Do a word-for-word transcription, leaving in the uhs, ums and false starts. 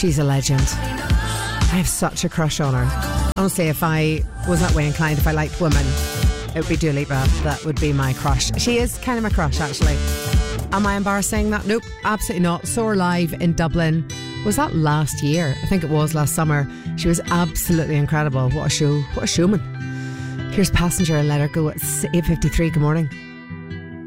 She's a legend. I have such a crush on her. Honestly, if I was that way inclined, if I liked women, it would be Dua Lipa. That would be my crush. She is kind of my crush, actually. Am I embarrassed saying that? Nope, absolutely not. Saw her live in Dublin. Was that last year? I think it was last summer. She was absolutely incredible. What a show. What a showman. Here's Passenger and Let Her Go at eight fifty-three. Good morning.